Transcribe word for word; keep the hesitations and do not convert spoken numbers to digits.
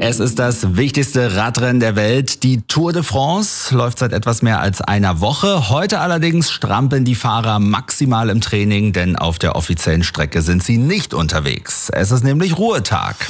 Es ist das wichtigste Radrennen der Welt. Die Tour de France läuft seit etwas mehr als einer Woche. Heute allerdings strampeln die Fahrer maximal im Training, denn auf der offiziellen Strecke sind sie nicht unterwegs. Es ist nämlich Ruhetag.